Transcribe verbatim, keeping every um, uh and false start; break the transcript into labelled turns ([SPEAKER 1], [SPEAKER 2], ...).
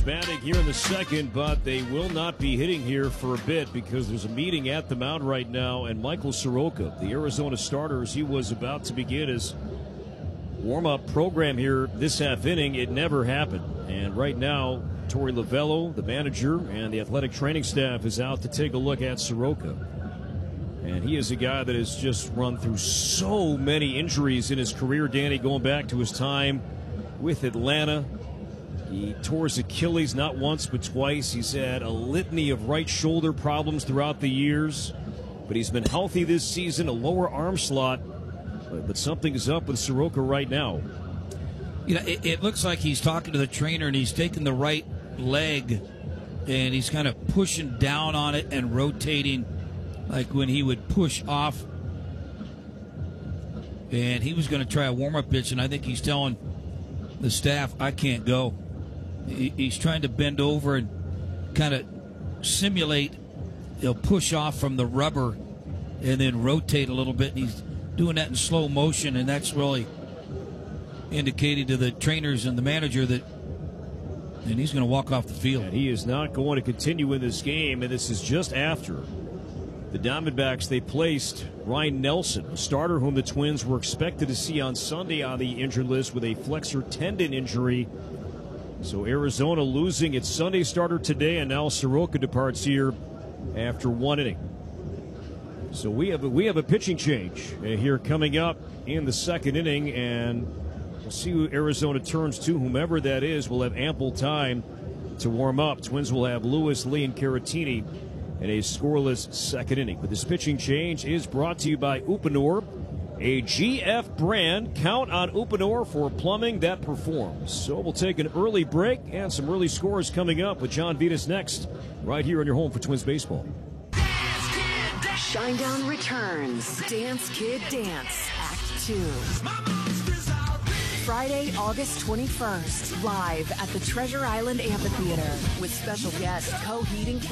[SPEAKER 1] batting here in the second, but they will not be hitting here for a bit because there's a meeting at the mound right now, and Michael Soroka, the Arizona starters, he was about to begin his warm-up program here this half inning. It never happened, and right now Torey Lovullo, the manager, and the athletic training staff is out to take a look at Soroka. And he is a guy that has just run through so many injuries in his career, Danny, going back to his time with Atlanta. He tore his Achilles not once but twice. He's had a litany of right shoulder problems throughout the years, but he's been healthy this season, a lower arm slot, but, but something is up with Soroka right now.
[SPEAKER 2] You know, it, it looks like he's talking to the trainer and he's taking the right leg and he's kind of pushing down on it and rotating like when he would push off. And he was going to try a warm-up pitch, and I think he's telling the staff, I can't go. He, he's trying to bend over and kind of simulate, he'll push off from the rubber and then rotate a little bit, and he's doing that in slow motion, and that's really indicating to the trainers and the manager that and he's going to walk off the field.
[SPEAKER 1] And he is not going to continue in this game, and this is just after the Diamondbacks, they placed Ryan Nelson, a starter whom the Twins were expected to see on Sunday on the injured list with a flexor tendon injury. So Arizona losing its Sunday starter today, and now Soroka departs here after one inning. So we have a, we have a pitching change uh, here coming up in the second inning, and we'll see who Arizona turns to. Whomever that is will have ample time to warm up. Twins will have Lewis, Lee, and Caratini in a scoreless second inning. But this pitching change is brought to you by Uponor, a G F brand. Count on Uponor for plumbing that performs. So we'll take an early break and some early scores coming up with John Vitas next, right here on your home for Twins baseball.
[SPEAKER 3] Shinedown returns. Dance Kid Dance, Act two. Friday, August twenty-first, live at the Treasure Island Amphitheater with special guest Coheed and